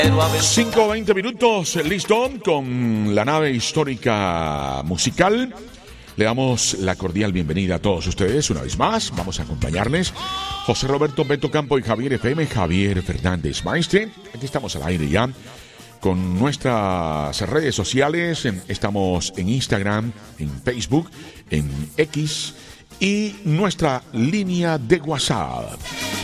5:20 minutos, listo, con la nave histórica musical. Le damos la cordial bienvenida a todos ustedes una vez más. Vamos a acompañarles José Roberto Beto Campo y Javier FM, Javier Fernández Maestre. Aquí estamos al aire ya con nuestras redes sociales. Estamos en Instagram, en Facebook, en X y nuestra línea de WhatsApp.